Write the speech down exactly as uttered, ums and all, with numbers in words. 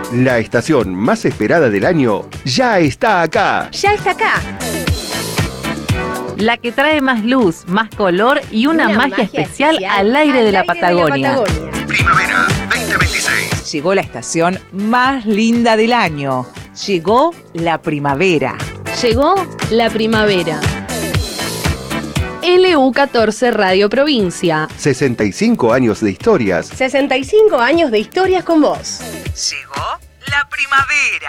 La estación más esperada del año ya está acá. Ya está acá. La que trae más luz, más color y una, una magia, magia especial, especial al aire, al de, la aire Patagonia. de la Patagonia. Primavera veinte veintiséis. Llegó la estación más linda del año. Llegó la primavera. Llegó la primavera. L U catorce Radio Provincia. sesenta y cinco años de historias. sesenta y cinco años de historias con vos. Llegó la primavera.